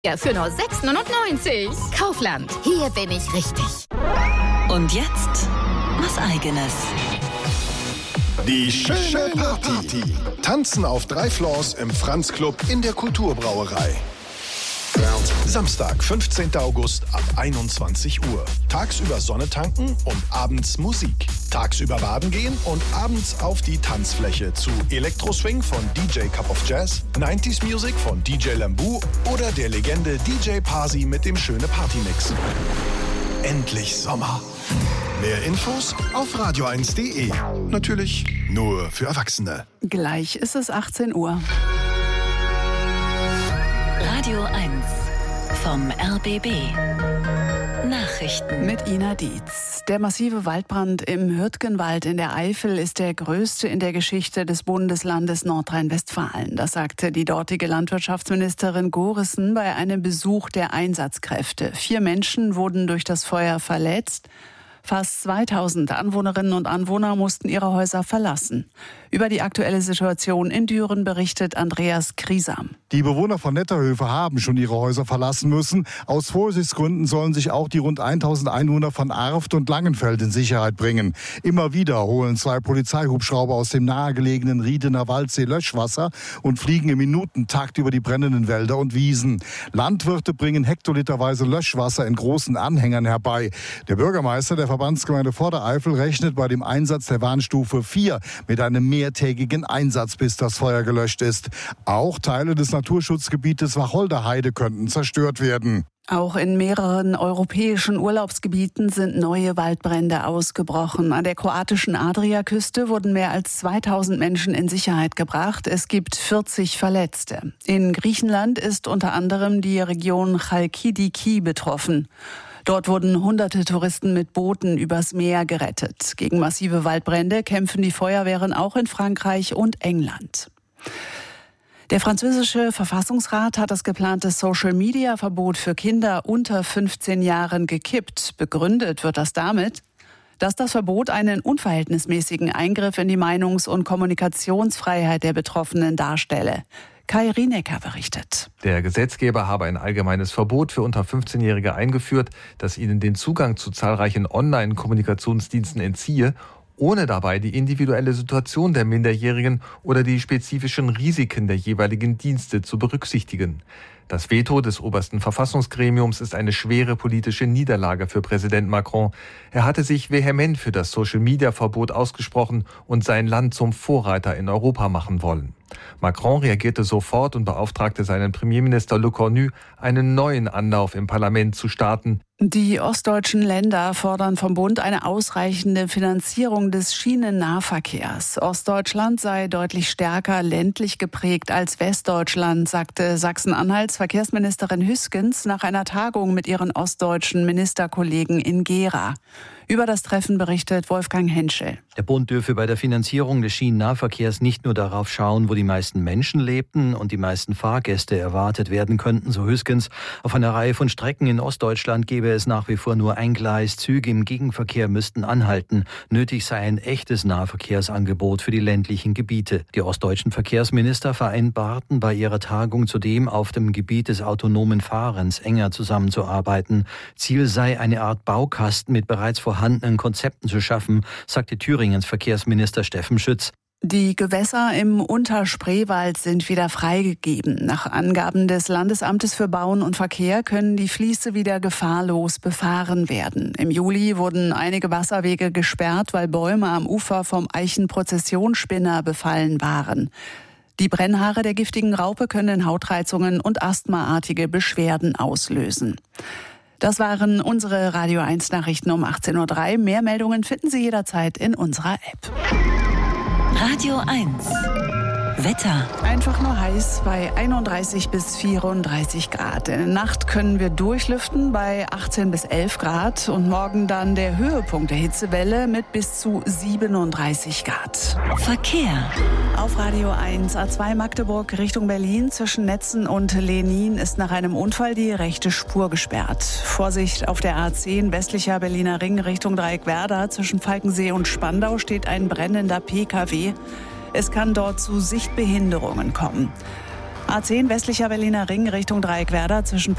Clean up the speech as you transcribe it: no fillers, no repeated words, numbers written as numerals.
Ja, für nur 6,99 €. Kaufland, hier bin ich richtig. Und jetzt was Eigenes. Die schöne Party. Tanzen auf 3 Floors im Franz Club in der Kulturbrauerei. Samstag, 15. August ab 21 Uhr. Tagsüber Sonne tanken und abends Musik. Tagsüber baden gehen und abends auf die Tanzfläche zu Elektroswing von DJ Cup of Jazz, 90s Music von DJ Lambu oder der Legende DJ Parsi mit dem schöne Partymix. Endlich Sommer. Mehr Infos auf radio1.de. Natürlich nur für Erwachsene. Gleich ist es 18 Uhr. Radio 1 vom RBB. Nachrichten mit Ina Dietz. Der massive Waldbrand im Hürtgenwald in der Eifel ist der größte in der Geschichte des Bundeslandes Nordrhein-Westfalen. Das sagte die dortige Landwirtschaftsministerin Gorissen bei einem Besuch der Einsatzkräfte. 4 Menschen wurden durch das Feuer verletzt. Fast 2000 Anwohnerinnen und Anwohner mussten ihre Häuser verlassen. Über die aktuelle Situation in Düren berichtet Andreas Kriesam. Die Bewohner von Netterhöfe haben schon ihre Häuser verlassen müssen. Aus Vorsichtsgründen sollen sich auch die rund 1000 Einwohner von Arft und Langenfeld in Sicherheit bringen. Immer wieder holen 2 Polizeihubschrauber aus dem nahegelegenen Riedener Waldsee Löschwasser und fliegen im Minutentakt über die brennenden Wälder und Wiesen. Landwirte bringen hektoliterweise Löschwasser in großen Anhängern herbei. Der Bürgermeister der Verbandsgemeinde Vordereifel rechnet bei dem Einsatz der Warnstufe 4 mit einem mehrtägigen Einsatz, bis das Feuer gelöscht ist. Auch Teile des Naturschutzgebietes Wacholderheide könnten zerstört werden. Auch in mehreren europäischen Urlaubsgebieten sind neue Waldbrände ausgebrochen. An der kroatischen Adriaküste wurden mehr als 2000 Menschen in Sicherheit gebracht. Es gibt 40 Verletzte. In Griechenland ist unter anderem die Region Chalkidiki betroffen. Dort wurden hunderte Touristen mit Booten übers Meer gerettet. Gegen massive Waldbrände kämpfen die Feuerwehren auch in Frankreich und England. Der französische Verfassungsrat hat das geplante Social-Media-Verbot für Kinder unter 15 Jahren gekippt. Begründet wird das damit, dass das Verbot einen unverhältnismäßigen Eingriff in die Meinungs- und Kommunikationsfreiheit der Betroffenen darstelle. Kai Rienecker berichtet. Der Gesetzgeber habe ein allgemeines Verbot für unter 15-Jährige eingeführt, das ihnen den Zugang zu zahlreichen Online-Kommunikationsdiensten entziehe, ohne dabei die individuelle Situation der Minderjährigen oder die spezifischen Risiken der jeweiligen Dienste zu berücksichtigen. Das Veto des obersten Verfassungsgremiums ist eine schwere politische Niederlage für Präsident Macron. Er hatte sich vehement für das Social-Media-Verbot ausgesprochen und sein Land zum Vorreiter in Europa machen wollen. Macron reagierte sofort und beauftragte seinen Premierminister Le Cornu, einen neuen Anlauf im Parlament zu starten. Die ostdeutschen Länder fordern vom Bund eine ausreichende Finanzierung des Schienennahverkehrs. Ostdeutschland sei deutlich stärker ländlich geprägt als Westdeutschland, sagte Sachsen-Anhalts Verkehrsministerin Hüskens nach einer Tagung mit ihren ostdeutschen Ministerkollegen in Gera. Über das Treffen berichtet Wolfgang Henschel. Der Bund dürfe bei der Finanzierung des Schienennahverkehrs nicht nur darauf schauen, wo die meisten Menschen lebten und die meisten Fahrgäste erwartet werden könnten, so Hüskens. Auf einer Reihe von Strecken in Ostdeutschland gäbe es nach wie vor nur ein Gleis. Züge im Gegenverkehr müssten anhalten. Nötig sei ein echtes Nahverkehrsangebot für die ländlichen Gebiete. Die ostdeutschen Verkehrsminister vereinbarten bei ihrer Tagung zudem, auf dem Gebiet des autonomen Fahrens enger zusammenzuarbeiten. Ziel sei, eine Art Baukasten mit bereits vorhandenen Konzepten zu schaffen, sagte Thüringens Verkehrsminister Steffen Schütz. Die Gewässer im Unterspreewald sind wieder freigegeben. Nach Angaben des Landesamtes für Bauen und Verkehr können die Fließe wieder gefahrlos befahren werden. Im Juli wurden einige Wasserwege gesperrt, weil Bäume am Ufer vom Eichenprozessionsspinner befallen waren. Die Brennhaare der giftigen Raupe können Hautreizungen und asthmaartige Beschwerden auslösen. Das waren unsere Radio 1 Nachrichten um 18:03 Uhr. Mehr Meldungen finden Sie jederzeit in unserer App. Radio 1 Wetter. Einfach nur heiß bei 31 bis 34 Grad. In der Nacht können wir durchlüften bei 18 bis 11 Grad und morgen dann der Höhepunkt der Hitzewelle mit bis zu 37 Grad. Verkehr. Auf Radio 1 A2 Magdeburg Richtung Berlin zwischen Netzen und Lenin ist nach einem Unfall die rechte Spur gesperrt. Vorsicht auf der A10 westlicher Berliner Ring Richtung Dreieckwerder zwischen Falkensee und Spandau steht ein brennender PKW. Es kann dort zu Sichtbehinderungen kommen. A10 westlicher Berliner Ring Richtung Dreieckwerder zwischen